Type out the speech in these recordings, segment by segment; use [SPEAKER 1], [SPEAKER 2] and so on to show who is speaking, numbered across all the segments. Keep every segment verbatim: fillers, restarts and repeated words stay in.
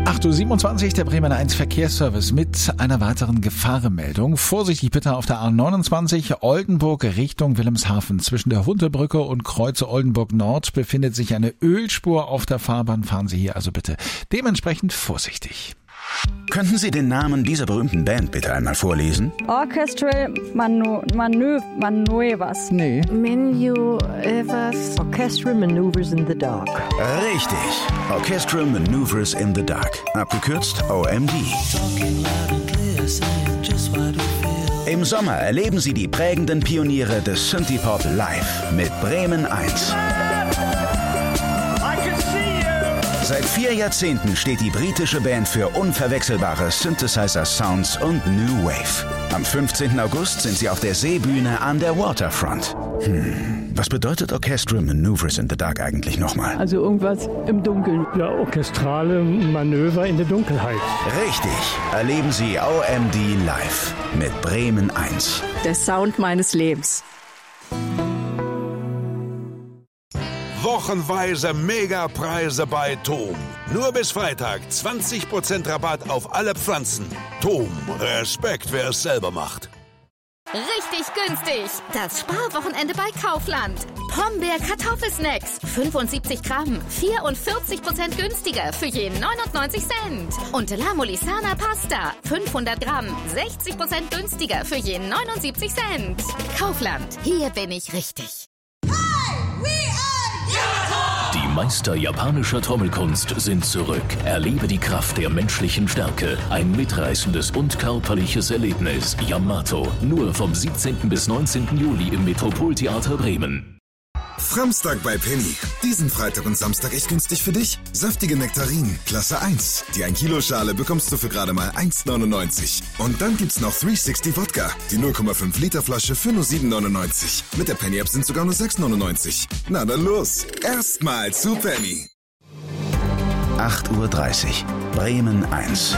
[SPEAKER 1] acht Uhr siebenundzwanzig, der Bremen eins Verkehrsservice mit einer weiteren Gefahrenmeldung. Vorsichtig bitte auf der A neunundzwanzig Oldenburg Richtung Wilhelmshaven. Zwischen der Huntebrücke und Kreuze Oldenburg Nord befindet sich eine Ölspur auf der Fahrbahn. Fahren Sie hier also bitte dementsprechend vorsichtig.
[SPEAKER 2] Könnten Sie den Namen dieser berühmten Band bitte einmal vorlesen?
[SPEAKER 3] Orchestral Manu- Manö- Manuevas.
[SPEAKER 1] Nee.
[SPEAKER 4] Manuevas. Orchestral Maneuvers in the Dark.
[SPEAKER 2] Richtig. Orchestral Maneuvers in the Dark. Abgekürzt O M D. Im Sommer erleben Sie die prägenden Pioniere des Synthie-Pop live mit Bremen eins. Seit vier Jahrzehnten steht die britische Band für unverwechselbare Synthesizer-Sounds und New Wave. Am fünfzehnten August sind sie auf der Seebühne an der Waterfront. Hm, was bedeutet Orchestral Maneuvers in the Dark eigentlich nochmal?
[SPEAKER 4] Also irgendwas im Dunkeln.
[SPEAKER 5] Ja, orchestrale Manöver in der Dunkelheit.
[SPEAKER 2] Richtig, erleben Sie O M D live mit Bremen eins.
[SPEAKER 4] Der Sound meines Lebens.
[SPEAKER 6] Wochenweise Megapreise bei Tom. Nur bis Freitag zwanzig Prozent Rabatt auf alle Pflanzen. Tom, Respekt, wer es selber macht.
[SPEAKER 7] Richtig günstig. Das Sparwochenende bei Kaufland. Pombeer Kartoffelsnacks. fünfundsiebzig Gramm. vierundvierzig Prozent günstiger für je neunundneunzig Cent. Und La Molisana Pasta. fünfhundert Gramm. sechzig Prozent günstiger für je neunundsiebzig Cent. Kaufland. Hier bin ich richtig.
[SPEAKER 8] Die Meister japanischer Trommelkunst sind zurück. Erlebe die Kraft der menschlichen Stärke. Ein mitreißendes und körperliches Erlebnis. Yamato. Nur vom siebzehnten bis neunzehnten Juli im Metropoltheater Bremen.
[SPEAKER 9] Framstag bei Penny. Diesen Freitag und Samstag echt günstig für dich. Saftige Nektarinen, Klasse eins. Die ein Kilo Schale bekommst du für gerade mal eins neunundneunzig. Und dann gibt's noch dreihundertsechzig Wodka. Die null Komma fünf Liter Flasche für nur sieben neunundneunzig. Mit der Penny App sind sogar nur sechs neunundneunzig. Na dann los. Erstmal zu Penny.
[SPEAKER 2] acht Uhr dreißig, Bremen eins.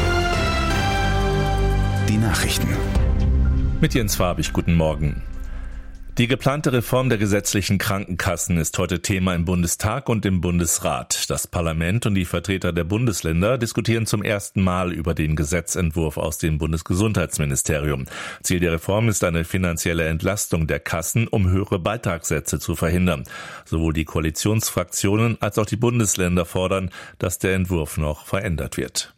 [SPEAKER 2] Die Nachrichten.
[SPEAKER 10] Mit Jens Farbig, guten Morgen. Die geplante Reform der gesetzlichen Krankenkassen ist heute Thema im Bundestag und im Bundesrat. Das Parlament und die Vertreter der Bundesländer diskutieren zum ersten Mal über den Gesetzentwurf aus dem Bundesgesundheitsministerium. Ziel der Reform ist eine finanzielle Entlastung der Kassen, um höhere Beitragssätze zu verhindern. Sowohl die Koalitionsfraktionen als auch die Bundesländer fordern, dass der Entwurf noch verändert wird.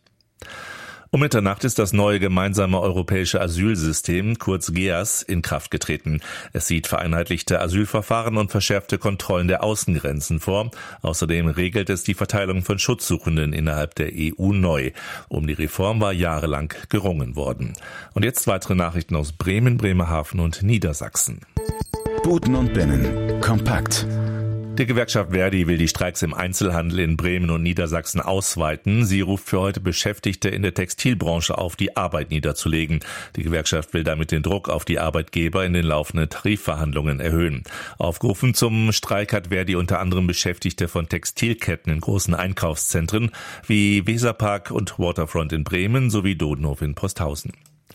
[SPEAKER 10] Um Mitternacht ist das neue gemeinsame europäische Asylsystem, kurz G E A S, in Kraft getreten. Es sieht vereinheitlichte Asylverfahren und verschärfte Kontrollen der Außengrenzen vor. Außerdem regelt es die Verteilung von Schutzsuchenden innerhalb der E U neu. Um die Reform war jahrelang gerungen worden. Und jetzt weitere Nachrichten aus Bremen, Bremerhaven und Niedersachsen.
[SPEAKER 2] Buten und Binnen. Kompakt.
[SPEAKER 10] Die Gewerkschaft Verdi will die Streiks im Einzelhandel in Bremen und Niedersachsen ausweiten. Sie ruft für heute Beschäftigte in der Textilbranche auf, die Arbeit niederzulegen. Die Gewerkschaft will damit den Druck auf die Arbeitgeber in den laufenden Tarifverhandlungen erhöhen. Aufgerufen zum Streik hat Verdi unter anderem Beschäftigte von Textilketten in großen Einkaufszentren wie Weserpark und Waterfront in Bremen sowie Dodenhof in Posthausen.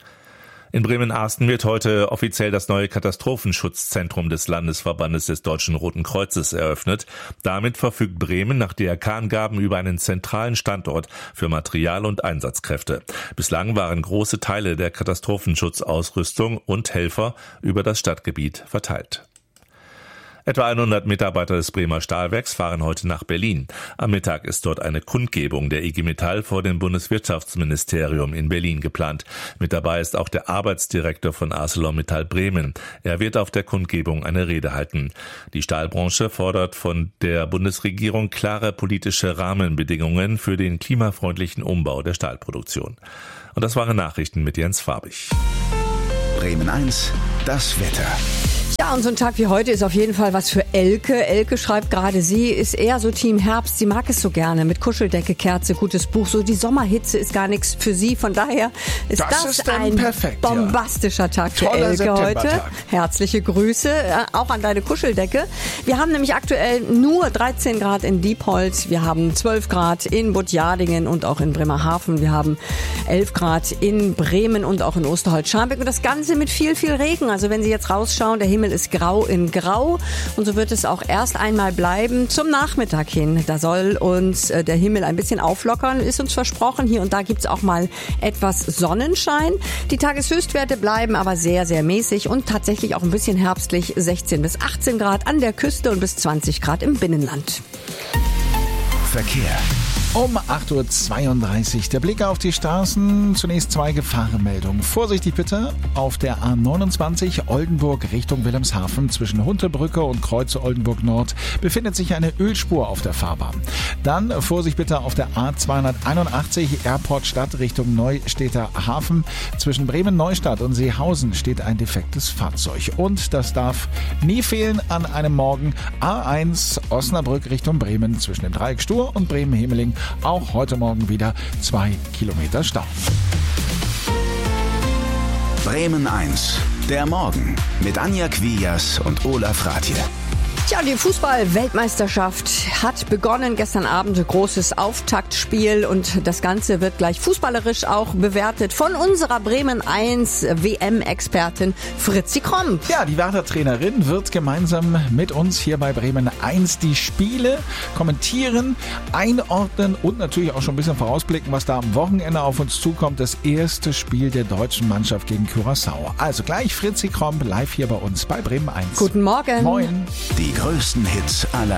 [SPEAKER 10] In Bremen-Arsten wird heute offiziell das neue Katastrophenschutzzentrum des Landesverbandes des Deutschen Roten Kreuzes eröffnet. Damit verfügt Bremen nach D R K-Angaben über einen zentralen Standort für Material- und Einsatzkräfte. Bislang waren große Teile der Katastrophenschutzausrüstung und Helfer über das Stadtgebiet verteilt. Etwa hundert Mitarbeiter des Bremer Stahlwerks fahren heute nach Berlin. Am Mittag ist dort eine Kundgebung der I G Metall vor dem Bundeswirtschaftsministerium in Berlin geplant. Mit dabei ist auch der Arbeitsdirektor von ArcelorMittal Bremen. Er wird auf der Kundgebung eine Rede halten. Die Stahlbranche fordert von der Bundesregierung klare politische Rahmenbedingungen für den klimafreundlichen Umbau der Stahlproduktion. Und das waren Nachrichten mit Jens Farbig.
[SPEAKER 2] Bremen eins, das Wetter.
[SPEAKER 4] Ja, und so ein Tag wie heute ist auf jeden Fall was für Elke. Elke schreibt gerade, sie ist eher so Team Herbst. Sie mag es so gerne mit Kuscheldecke, Kerze, gutes Buch. So die Sommerhitze ist gar nichts für sie. Von daher ist das, das ist ein perfekt, bombastischer ja. Tag für Toller Elke heute. Herzliche Grüße, ja, auch an deine Kuscheldecke. Wir haben nämlich aktuell nur dreizehn Grad in Diepholz. Wir haben zwölf Grad in Butjadingen und auch in Bremerhaven. Wir haben elf Grad in Bremen und auch in Osterholz-Scharmbeck. Und das Ganze mit viel, viel Regen. Also wenn Sie jetzt rausschauen, der Himmel ist grau in grau und so wird es auch erst einmal bleiben zum Nachmittag hin. Da soll uns der Himmel ein bisschen auflockern, ist uns versprochen. Hier und da gibt's auch mal etwas Sonnenschein. Die Tageshöchstwerte bleiben aber sehr, sehr mäßig und tatsächlich auch ein bisschen herbstlich. sechzehn bis achtzehn Grad an der Küste und bis zwanzig Grad im Binnenland.
[SPEAKER 2] Verkehr.
[SPEAKER 1] Um acht Uhr zweiunddreißig. Der Blick auf die Straßen. Zunächst zwei Gefahrenmeldungen. Vorsichtig bitte auf der A neunundzwanzig Oldenburg Richtung Wilhelmshaven. Zwischen Huntebrücke und Kreuze Oldenburg Nord befindet sich eine Ölspur auf der Fahrbahn. Dann Vorsicht bitte auf der A zweihunderteinundachtzig Airport Stadt Richtung Neustädter Hafen. Zwischen Bremen-Neustadt und Seehausen steht ein defektes Fahrzeug. Und das darf nie fehlen an einem Morgen. A eins Osnabrück Richtung Bremen zwischen dem Dreieck Stur und Bremen-Hemeling. Auch heute Morgen wieder zwei Kilometer Stau.
[SPEAKER 2] Bremen eins. Der Morgen mit Anja Quias und Olaf Rathje.
[SPEAKER 4] Tja, die Fußball-Weltmeisterschaft hat begonnen. Gestern Abend großes Auftaktspiel und das Ganze wird gleich fußballerisch auch bewertet von unserer Bremen eins W M-Expertin Fritzi Kromp.
[SPEAKER 1] Ja, die Werder-Trainerin wird gemeinsam mit uns hier bei Bremen eins die Spiele kommentieren, einordnen und natürlich auch schon ein bisschen vorausblicken, was da am Wochenende auf uns zukommt. Das erste Spiel der deutschen Mannschaft gegen Curaçao. Also gleich Fritzi Kromp live hier bei uns bei Bremen eins.
[SPEAKER 4] Guten Morgen.
[SPEAKER 1] Moin.
[SPEAKER 2] Die größten Hits aller